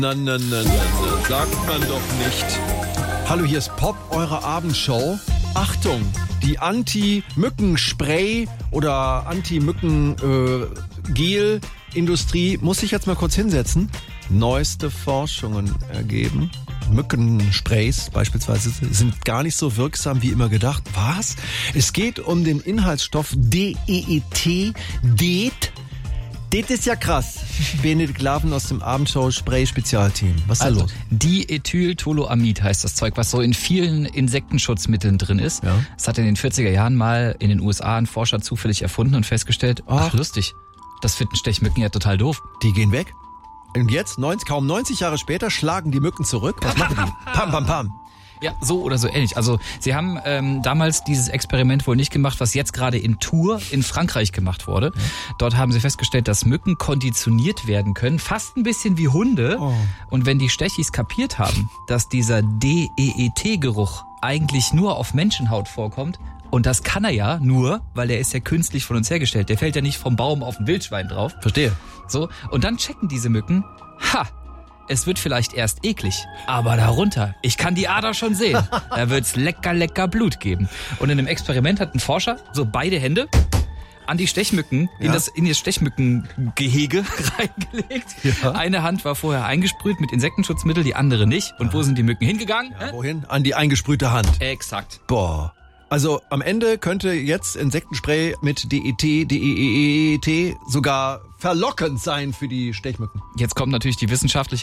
Na, sagt man doch nicht. Hallo, hier ist Pop, eure Abendshow. Achtung, die Anti-Mücken-Spray oder Anti-Mücken-Gel-Industrie muss sich jetzt mal kurz hinsetzen. Neueste Forschungen ergeben. Mückensprays beispielsweise sind gar nicht so wirksam wie immer gedacht. Was? Es geht um den Inhaltsstoff DEET. Das ist ja krass. Benedikt Laven aus dem Abendshow-Spray-Spezialteam. Was ist da los? Diethyltoluamid heißt das Zeug, was so in vielen Insektenschutzmitteln drin ist. Ja. Das hat in den 40er Jahren mal in den USA ein Forscher zufällig erfunden und festgestellt, ach lustig, das finden Stechmücken ja total doof. Die gehen weg. Und jetzt, kaum 90 Jahre später, schlagen die Mücken zurück. Was machen die? Pam, pam, pam. Ja, so oder so ähnlich. Also sie haben damals dieses Experiment wohl nicht gemacht, was jetzt gerade in Tours in Frankreich gemacht wurde. Dort haben sie festgestellt, dass Mücken konditioniert werden können, fast ein bisschen wie Hunde. Oh. Und wenn die Stechis kapiert haben, dass dieser DEET-Geruch eigentlich nur auf Menschenhaut vorkommt, und das kann er ja nur, weil der ist ja künstlich von uns hergestellt. Der fällt ja nicht vom Baum auf ein Wildschwein drauf. Verstehe. So, und dann checken diese Mücken, es wird vielleicht erst eklig, aber darunter, ich kann die Ader schon sehen. Da wird's lecker Blut geben. Und in einem Experiment hat ein Forscher so beide Hände an die Stechmücken, in das Stechmückengehege reingelegt. Ja. Eine Hand war vorher eingesprüht mit Insektenschutzmittel, die andere nicht. Und wo sind die Mücken hingegangen? Ja, wohin? An die eingesprühte Hand. Exakt. Boah. Also am Ende könnte jetzt Insektenspray mit DEET sogar verlockend sein für die Stechmücken. Jetzt kommt natürlich die wissenschaftliche